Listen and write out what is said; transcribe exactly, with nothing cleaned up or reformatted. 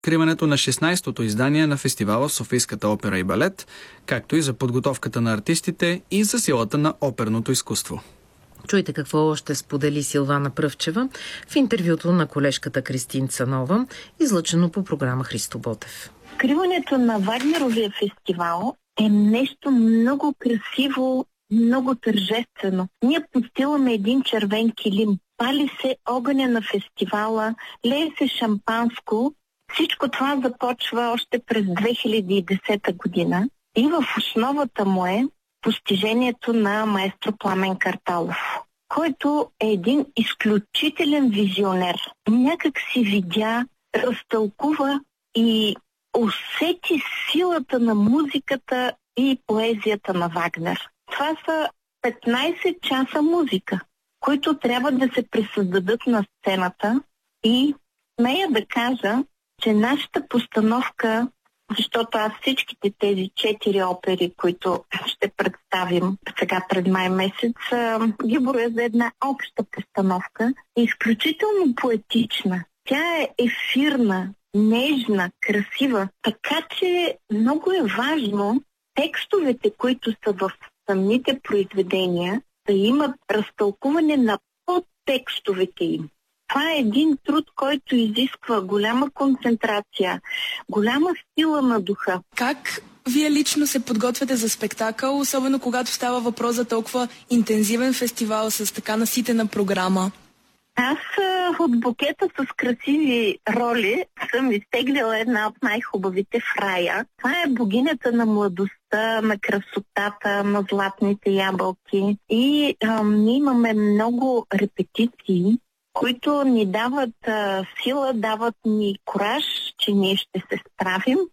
откриването на шестнайсетото издание на фестивала Софийската опера и балет, както и за подготовката на артистите и за силата на оперното изкуство. Чуйте какво ще сподели Силвана Пръвчева в интервюто на колежката Кристин Цанова, излъчено по програма Христо Ботев. Откриването на Вагнеровия фестивал е нещо много красиво, много тържествено. Ние постиламе един червен килим. Пали се огъня на фестивала, лее се шампанско. Всичко това започва още през две хиляди и десета година и в основата му е постижението на маестро Пламен Карталов, който е един изключителен визионер. Някак си видя, разтълкува и усети силата на музиката и поезията на Вагнер. Това са петнайсет часа музика, които трябва да се пресъздадат на сцената, и смея да кажа, че нашата постановка, защото аз всичките тези четири опери, които ще представим сега пред май месец, ги броя за една обща постановка, е изключително поетична. Тя е ефирна, нежна, красива, така че много е важно текстовете, които са в самите произведения, да имат разтълкуване на подтекстовете им. Това е един труд, който изисква голяма концентрация, голяма сила на духа. Как вие лично се подготвяте за спектакъл, особено когато става въпрос за толкова интензивен фестивал с така наситена програма? Аз от букета с красиви роли съм изтеглила една от най-хубавите в рая. Това е богинята на младостта, на красотата, на златните ябълки. И а, ние имаме много репетиции, които ни дават а, сила, дават ни кураж, че ние ще се справим.